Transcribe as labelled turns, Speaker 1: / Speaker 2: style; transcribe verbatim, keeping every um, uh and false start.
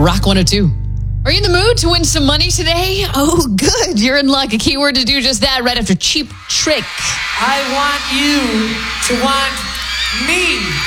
Speaker 1: Rock one oh two. Are you in the mood to win some money today? Oh, good. You're in luck. A keyword to do just that right after Cheap Trick.
Speaker 2: I want you to want me.